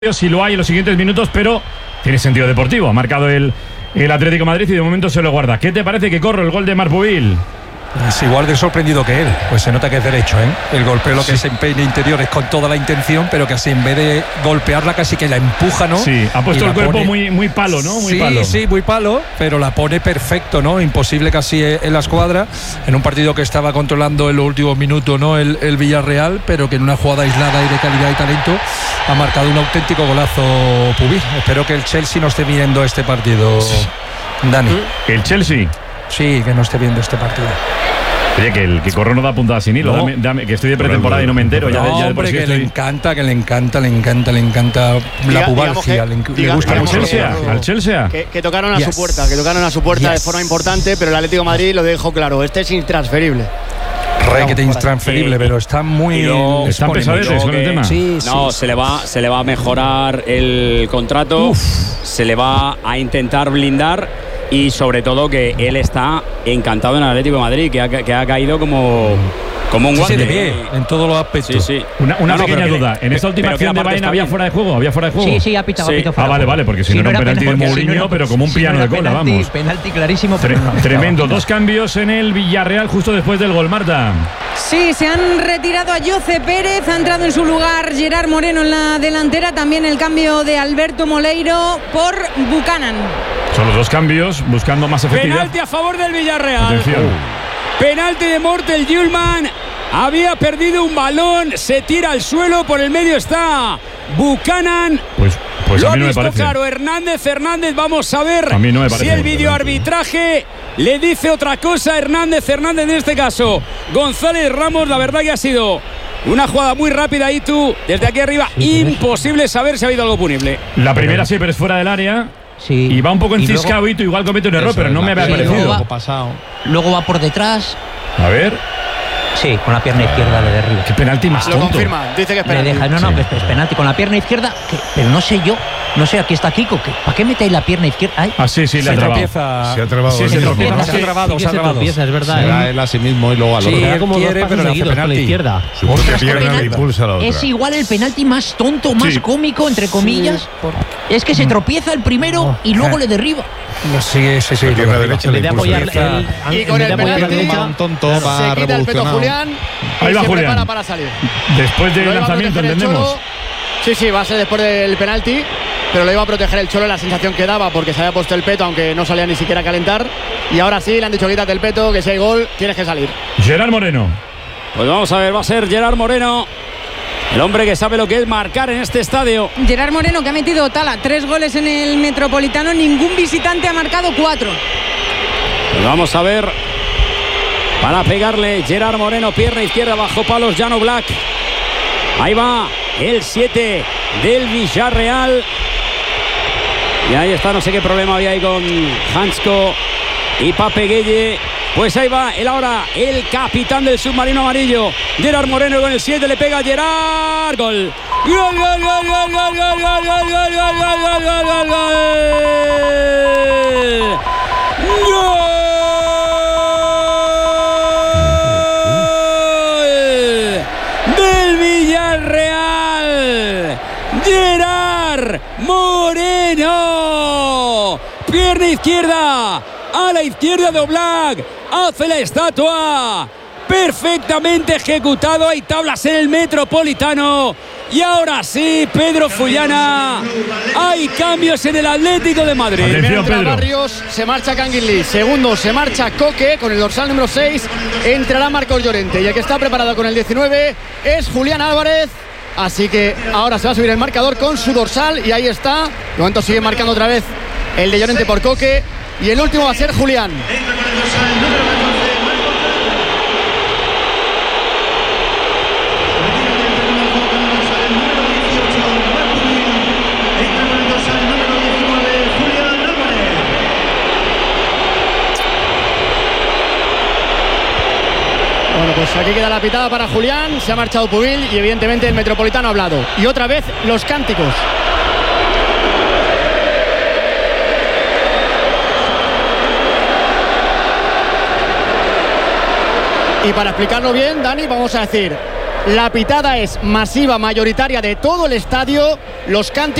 Si lo hay en los siguientes minutos, pero tiene sentido deportivo. Ha marcado el Atlético de Madrid y de momento se lo guarda. ¿Qué te parece que corre el gol de Marc Pubil? Es igual de sorprendido que él, pues se nota que es derecho, ¿eh? El golpeo, lo que es empeine interior, es con toda la intención, pero que así en vez de golpearla casi que la empuja, ¿no? Sí, ha puesto el cuerpo muy palo, ¿no? Muy palo. Sí, muy palo, pero la pone perfecto, ¿no? Imposible casi en la escuadra, en un partido que estaba controlando en los últimos minutos, ¿no? El Villarreal, pero que en una jugada aislada y de calidad y talento ha marcado un auténtico golazo Pubil. Espero que el Chelsea no esté viendo este partido, Dani. ¿El Chelsea? Sí, que no esté viendo este partido. Oye, que el que corre no da puntada sin hilo. No. Dame, que estoy de pretemporada y no me entero. No, ya de por hombre, sí que estoy... le encanta la pubalgia. Le gusta al mucho. Chelsea. Que tocaron a su puerta, de forma importante, pero el Atlético de Madrid lo dejó claro. Este es intransferible. Requete intransferible, pero está muy... ¿Están pesadetes con el tema? Sí, se le va a mejorar el contrato. Se le va a intentar blindar. Y sobre todo que él está encantado en el Atlético de Madrid, que ha caído como un guante. Sí, en todos los aspectos. Sí. Una pequeña duda. ¿En esta última acción de Baena había fuera de juego? Sí, ha pitado fuera. Vale, porque si no era un penalti de Mourinho, pero como un piano de cola, vamos. Penalti clarísimo. Tremendo. Dos cambios en el Villarreal justo después del gol, Marta. Sí, se han retirado a Jose Pérez, ha entrado en su lugar Gerard Moreno en la delantera, también el cambio de Alberto Moleiro por Buchanan. Son los dos cambios, buscando más efectividad. Penalti a favor del Villarreal. Atención. Penalti de Mortel Hjulmand. Había perdido un balón, se tira al suelo, por el medio está Buchanan. Pues lo a mí no ha me visto parece. Claro, Hernández, vamos a ver a mí no me parece si el videoarbitraje le dice otra cosa. Hernández en este caso. González Ramos, la verdad que ha sido una jugada muy rápida ahí tú, desde aquí arriba, imposible saber si ha habido algo punible. La primera sí, pero es fuera del área. Sí. Y va un poco enciscado y tú igual comete un error, pero no me había parecido. Luego va por detrás. A ver. Sí, con la pierna izquierda le derriba. Qué penalti más tonto. Lo confirma, dice que es penalti. Es penalti con la pierna izquierda, pero no sé yo. No sé, aquí está Kiko. ¿Para qué metéis la pierna izquierda? Ay. Sí, le ha trabado. Se ha trabado. Sí, se ha trabado. Es verdad. Será él a sí mismo y luego al otro. Sí, él quiere, pero le hace penalti. Su propia pierna le impulsa a la otra. Es igual el penalti más tonto, más cómico, entre comillas. Es que se tropieza el primero y luego le derriba. Sí. La pierna derecha le impulsa. Y con el penalti un tonto va se quita el peto Julián. Ahí va se Julián. prepara para salir. Después del lanzamiento, entendemos. Sí, va a ser después del penalti, pero lo iba a proteger el Cholo, la sensación que daba, porque se había puesto el peto, aunque no salía ni siquiera a calentar. Y ahora sí, le han dicho quítate el peto, que si hay gol, tienes que salir. Gerard Moreno. Pues vamos a ver, va a ser Gerard Moreno, el hombre que sabe lo que es marcar en este estadio. Gerard Moreno, que ha metido 3 goles en el Metropolitano, ningún visitante ha marcado 4. Pues vamos a ver, para pegarle Gerard Moreno, pierna izquierda bajo palos, Jan Oblak. Ahí va el 7 del Villarreal. Y ahí está, no sé qué problema había ahí con Hansko y Pape Gueye. Pues ahí va el capitán del submarino amarillo, Gerard Moreno, con el 7 le pega a Gerard. Gol. Gol. Del Villarreal. Gerard Moreno. Pierna izquierda. A la izquierda de Oblak. Hace la estatua. Perfectamente ejecutado. Hay tablas en el Metropolitano. Y ahora sí, Pedro Fullana. Hay cambios en el Atlético de Madrid. Atención, Primero entra Pedro. Barrios, se marcha Canguilí. Segundo, se marcha Coque con el dorsal número 6. Entrará Marcos Llorente. Y el que está preparado con el 19 es Julián Álvarez. Así que ahora se va a subir el marcador con su dorsal. Y ahí está. De momento sigue marcando otra vez el de Llorente por Coque. Y el último va a ser Julián. Bueno, pues aquí queda la pitada para Julián. Se ha marchado Pubil y evidentemente el Metropolitano ha hablado. Y otra vez los cánticos. Y para explicarlo bien, Dani, vamos a decir La pitada es masiva, mayoritaria de todo el estadio. Los cánticos